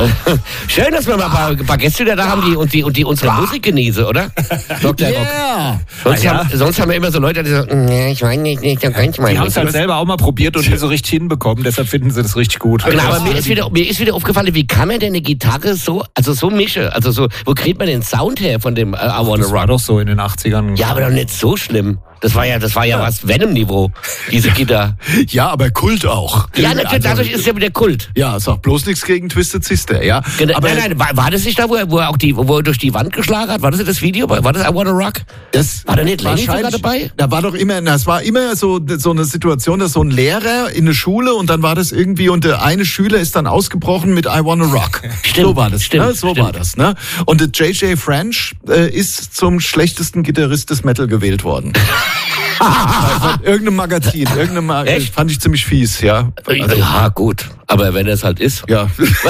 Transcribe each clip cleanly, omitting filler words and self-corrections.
Schön, dass wir mal ein paar Gäste wieder da haben, die unsere Musik genießen, oder? Dr. Rock. Sonst haben wir immer so Leute, die sagen, nee, ich weiß nicht, dann kann ich mal. Die haben es halt selber auch mal probiert und nicht so richtig hinbekommen, deshalb finden sie das richtig gut. Genau, aber mir ist wieder aufgefallen, wie kann man denn eine Gitarre so mischen? Also so, wo kriegt man den Sound her von dem I Wanna Rock? Das war doch so in den 80ern. Ja, aber doch nicht so schlimm. Das war ja was Venom-Niveau, diese Gitarre. Ja, aber Kult auch. Ja, natürlich, dadurch ist es ja wieder Kult. Ja, sag bloß nichts gegen Twisted Sister, ja. Genau, aber nein, war das nicht da, wo er durch die Wand geschlagen hat? War das Video? War das I Wanna Rock? War da nicht Lenny sogar dabei? Da war doch immer, es war immer so eine Situation, dass so ein Lehrer in der Schule und dann war das irgendwie und der eine Schüler ist dann ausgebrochen mit I Wanna Rock. Stimmt, so war das, stimmt, ne? So war das, ne? Und der J.J. French ist zum schlechtesten Gitarrist des Metal gewählt worden. Von irgendeinem Magazin, Echt? Fand ich ziemlich fies, ja. Also, ja, gut. Aber wenn es halt ist. ja.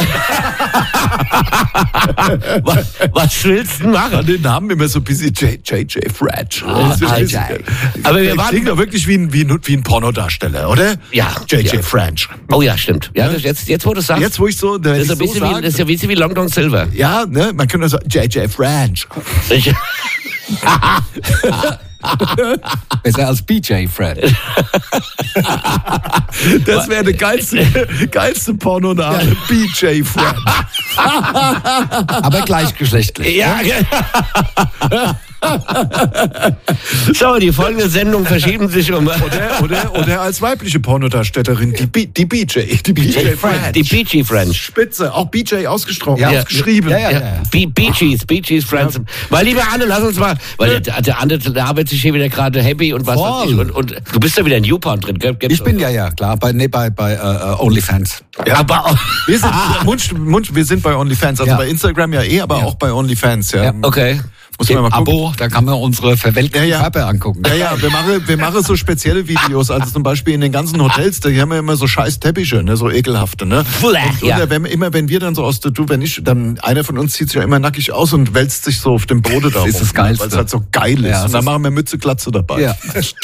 Was willst du machen? Den Namen immer so ein bisschen J.J. French. Aber wir waren klingt doch wirklich wie ein Pornodarsteller, oder? Ja. J.J. Ja. French. Oh ja, stimmt. Ja, jetzt wo du sagst. Jetzt, wo ich so, das ist ein bisschen wie Long John Silver. Ja, ne, man könnte sagen, J.J. French. Besser als BJ Fred. Das wäre der geilste Pornoname. BJ French. Aber gleichgeschlechtlich. Ja, so, die folgende Sendung verschieben sich um. Oder als weibliche Pornodarstellerin, die BJ. Die BJ French. Die BG French. Spitze, auch BJ ausgeschrieben. Bee Gees Friends. Weil, lieber Anne, lass uns mal, weil der Anne, der arbeitet sich hier wieder gerade happy und was weiß ich. Und du bist ja wieder in YouPorn drin, gell? Ich bin ja, klar, bei OnlyFans. Ja, aber wir sind bei OnlyFans, also bei Instagram aber auch bei OnlyFans, ja. Okay. Muss man mal gucken. Abo, da kann man unsere verwelkten Körper angucken. Ja, wir machen so spezielle Videos, also zum Beispiel in den ganzen Hotels, da haben wir immer so scheiß Teppiche, ne, so ekelhafte, ne. Wenn wir dann so dann einer von uns zieht sich ja immer nackig aus und wälzt sich so auf dem Boden da rum. Das ist das Geilste. Weil es halt so geil ist. Ja, und dann machen wir Mütze, Glatze dabei. Ja.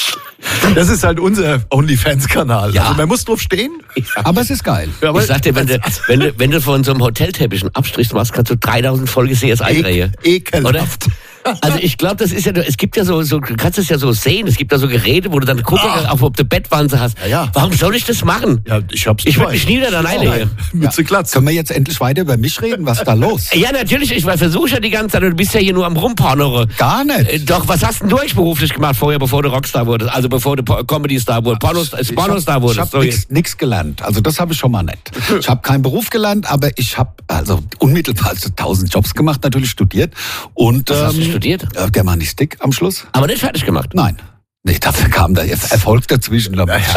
Das ist halt unser OnlyFans-Kanal. Ja. Also man muss drauf stehen. Aber es ist geil. Ja, ich sag dir, wenn du von so einem Hotelteppich einen Abstrich machst, kannst du 3000 Folgen CSI drehen. Ekelhaft. Also ich glaube, das ist ja, es gibt ja so, du kannst es ja so sehen, es gibt da so Geräte, wo du dann gucken kannst, ob du Bettwanze hast. Ja. Warum soll ich das machen? Ja, ich würde mich nie dann einlegen. Mütze, Glatze. Können wir jetzt endlich weiter über mich reden? Was ist da los? Ja, natürlich, ich versuche ja die ganze Zeit, du bist ja hier nur am Rumpornere. Gar nicht. Doch, was hast denn du eigentlich beruflich gemacht vorher, bevor du Rockstar wurdest? Also bevor du Comedy-Star wurdest, Pornostar wurdest? Ich habe nichts gelernt. Also das habe ich schon mal nicht. Ich habe keinen Beruf gelernt, aber ich habe also unmittelbar 1000 Jobs gemacht, natürlich studiert. Und, was hast du studiert? Germanistik am Schluss. Aber nicht fertig gemacht? Nein. Nee, dafür kam da Erfolg dazwischen. Das ist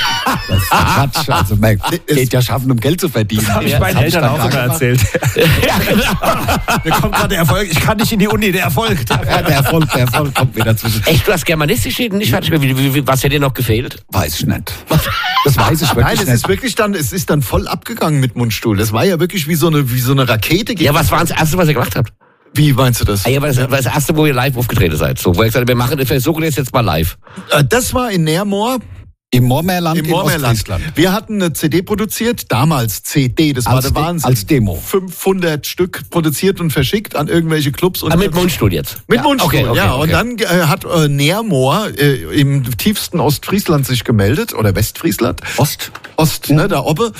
Quatsch. Also man geht ja schaffen, um Geld zu verdienen. Das habe ich meinen Eltern auch immer erzählt. Ja, genau. Mir kommt gerade der Erfolg. Ich kann nicht in die Uni, der Erfolg. Der Erfolg kommt wieder zwischen. Echt, du hast Germanistik nicht fertig gemacht? Was hätte dir noch gefehlt? Weiß ich nicht. Das weiß ich wirklich nicht. Nein, es ist dann voll abgegangen mit Mundstuhl. Das war ja wirklich wie so eine Rakete. Ja, was war das Erste, was ihr gemacht habt? Wie meinst du das? Ja, das Erste, wo ihr live aufgetreten seid. So, wo ich gesagt habe, wir versuchen jetzt mal live. Das war in Neermoor. Im Moormeerland in Ostfriesland. Wir hatten eine CD produziert, damals CD, das war der Wahnsinn. Als Demo. 500 Stück produziert und verschickt an irgendwelche Clubs. Und mit Mundstuhl jetzt? Mit Mundstuhl, okay. Und dann hat Neermoor im tiefsten Ostfriesland sich gemeldet, oder Westfriesland. Ost, ne, da oben.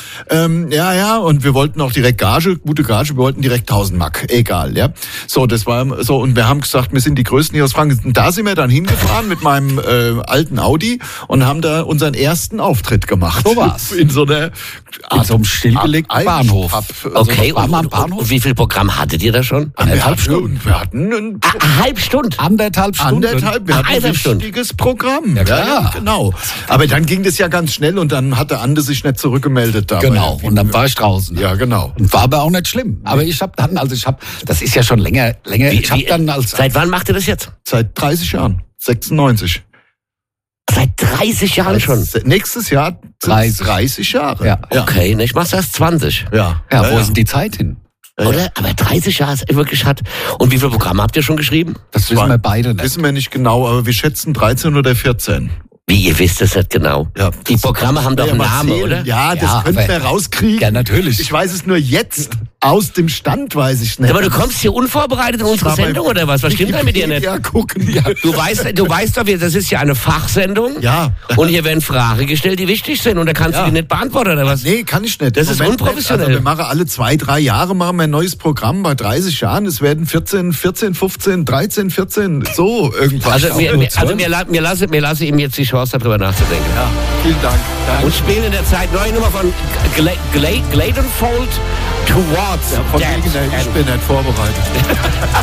Und wir wollten auch direkt gute Gage, wir wollten direkt 1000 Mark, egal, ja. So, das war so, und wir haben gesagt, wir sind die Größten hier aus Franken. Und da sind wir dann hingefahren mit meinem alten Audi und haben da unseren ersten Auftritt gemacht. So war's. In so einer Art, in so einem stillgelegten Bahnhof. Okay, und wie viel Programm hattet ihr da schon? Anderthalb Stunden. Wir hatten eine halbe Stunde? Anderthalb Stunden. Wir hatten ein richtiges Programm. Ja, klar. Ja, genau. Aber dann ging das ja ganz schnell und dann hat der Ande sich nicht zurückgemeldet. Dabei. Genau, und dann war ich draußen. Ja, genau. Und war aber auch nicht schlimm. Aber das ist ja schon länger. Seit wann macht ihr das jetzt? Seit 30 Jahren. 96. Seit 30 Jahren schon? Nächstes Jahr 30 Jahre. Ja. Okay, ich mach's erst 20. Ja. Wo ist denn die Zeit hin? Oder? Aber 30 Jahre ist wirklich hart. Und wie viele Programme habt ihr schon geschrieben? Das wissen wir beide nicht. Wissen wir nicht genau, aber wir schätzen 13 oder 14. Wie, ihr wisst es nicht genau? Ja, die Programme haben doch einen Namen, oder? Ja, das könnten wir rauskriegen. Ja, natürlich. Ich weiß es nur jetzt. Aus dem Stand weiß ich nicht. Aber du kommst hier unvorbereitet in unsere Sendung oder was? Was stimmt da mit dir nicht? Ja, gucken. Ja. Du weißt doch, das ist ja eine Fachsendung. Ja. Und hier werden Fragen gestellt, die wichtig sind. Und da kannst du die nicht beantworten oder was? Nee, kann ich nicht. Das ist unprofessionell. Also wir machen alle 2-3 Jahre machen wir ein neues Programm. Bei 30 Jahren, es werden 14, 15, 13, 14, so irgendwas. Also mir lasse ihm jetzt die Chance, darüber nachzudenken. Ja, vielen Dank. Danke. Und spielen in der Zeit neue Nummer von Gladenfold Towards Ich bin nicht vorbereitet.